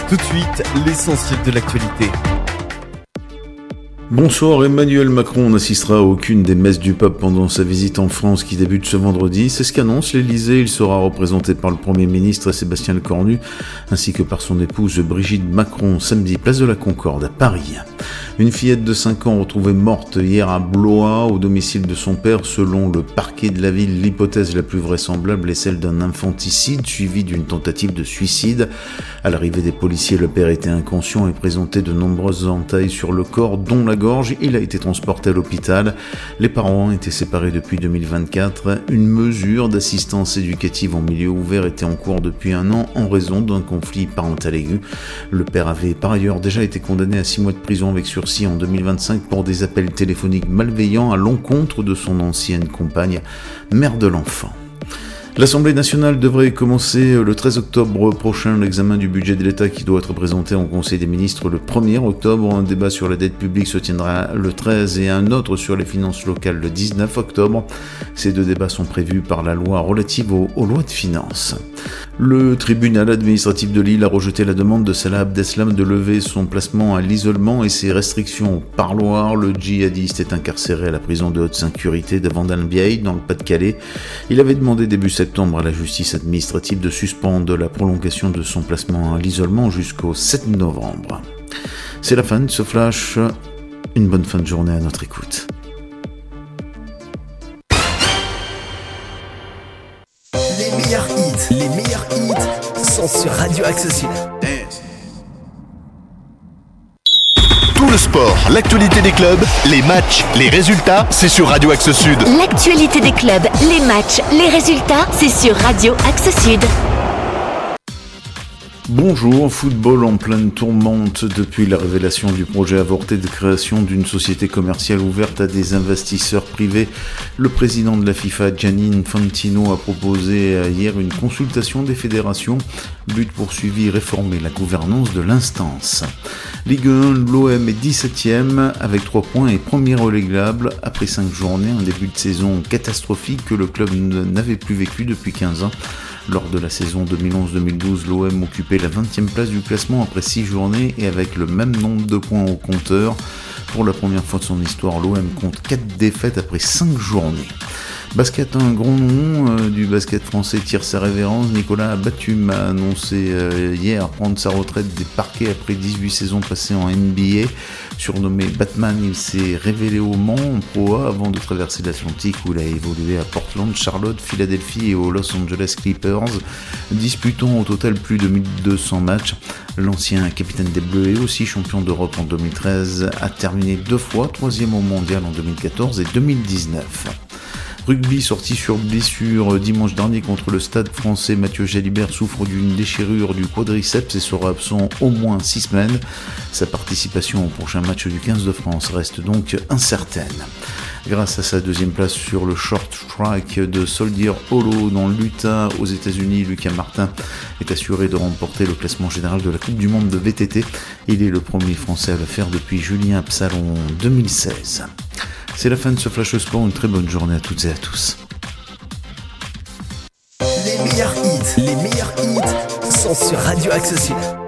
Tout de suite, l'essentiel de l'actualité. Bonsoir, Emmanuel Macron n'assistera à aucune des messes du pape pendant sa visite en France qui débute ce vendredi. C'est ce qu'annonce l'Élysée. Il sera représenté par le Premier ministre Sébastien Lecornu ainsi que par son épouse Brigitte Macron samedi, place de la Concorde à Paris. Une fillette de 5 ans retrouvée morte hier à Blois au domicile de son père. Selon le parquet de la ville, l'hypothèse la plus vraisemblable est celle d'un infanticide suivi d'une tentative de suicide. À l'arrivée des policiers, le père était inconscient et présentait de nombreuses entailles sur le corps, dont la gorge. Il a été transporté à l'hôpital. Les parents étaient séparés depuis 2024. Une mesure d'assistance éducative en milieu ouvert était en cours depuis 1 an en raison d'un conflit parental aigu. Le père avait par ailleurs déjà été condamné à 6 mois de prison avec sursis en 2025 pour des appels téléphoniques malveillants à l'encontre de son ancienne compagne, mère de l'enfant. L'Assemblée nationale devrait commencer le 13 octobre prochain l'examen du budget de l'État qui doit être présenté en Conseil des ministres le 1er octobre. Un débat sur la dette publique se tiendra le 13 et un autre sur les finances locales le 19 octobre. Ces 2 débats sont prévus par la loi relative aux lois de finances. Le tribunal administratif de Lille a rejeté la demande de Salah Abdeslam de lever son placement à l'isolement et ses restrictions au parloir. Le djihadiste est incarcéré à la prison de haute sécurité de Vendôme-Vieille dans le Pas-de-Calais. Il avait demandé début septembre à la justice administrative de suspendre la prolongation de son placement à l'isolement jusqu'au 7 novembre. C'est la fin de ce flash. Une bonne fin de journée à notre écoute. Les meilleurs hits sont sur Radio Axe Sud. Tout le sport, l'actualité des clubs, les matchs, les résultats, c'est sur Radio Axe Sud. L'actualité des clubs, les matchs, les résultats, c'est sur Radio Axe Sud. Bonjour, football en pleine tourmente depuis la révélation du projet avorté de création d'une société commerciale ouverte à des investisseurs privés. Le président de la FIFA, Gianni Infantino, a proposé hier une consultation des fédérations. But poursuivi, réformer la gouvernance de l'instance. Ligue 1, l'OM est 17e avec 3 points et premier relégable après 5 journées. Un début de saison catastrophique que le club n'avait plus vécu depuis 15 ans. Lors de la saison 2011-2012, l'OM occupait la 20e place du classement après 6 journées et avec le même nombre de points au compteur. Pour la première fois de son histoire, l'OM compte 4 défaites après 5 journées. Basket, un grand nom du basket français tire sa révérence. Nicolas Batum a annoncé hier prendre sa retraite des parquets après 18 saisons passées en NBA. Surnommé Batman, il s'est révélé au Mans en Pro A avant de traverser l'Atlantique où il a évolué à Portland, Charlotte, Philadelphie et aux Los Angeles Clippers, disputant au total plus de 1200 matchs. L'ancien capitaine des Bleus et aussi champion d'Europe en 2013 a terminé 2 fois 3e au mondial en 2014 et 2019. Rugby sorti sur blessure dimanche dernier contre le Stade français. Mathieu Jalibert souffre d'une déchirure du quadriceps et sera absent au moins 6 semaines. Sa participation au prochain match du 15 de France reste donc incertaine. Grâce à sa 2e place sur le short track de Soldier Hollow dans l'Utah aux États-Unis, Lucas Martin est assuré de remporter le classement général de la Coupe du Monde de VTT. Il est le premier Français à le faire depuis Julien Absalon en 2016. C'est la fin de ce Flash Sport, une très bonne journée à toutes et à tous. Les meilleurs hits sont sur Radio Axe Sud.